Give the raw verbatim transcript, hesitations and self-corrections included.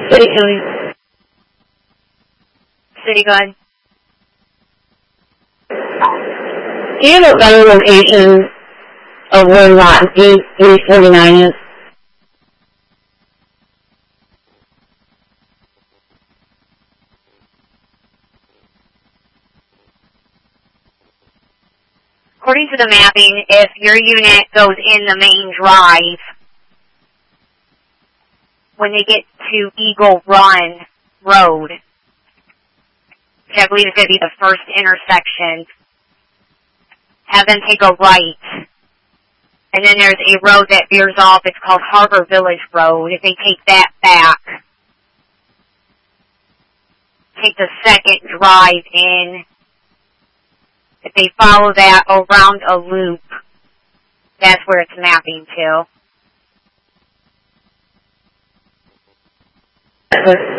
City, County. City, go ahead. Do you have a better location of where lot eight forty-nine is? According to the mapping, if your unit goes in the main drive, when they get to Eagle Run Road, which I believe is going to be the first intersection, have them take a right. And then there's a road that veers off. It's called Harbor Village Road. If they take that back, take the second drive in. If they follow that around a loop, that's where it's mapping to.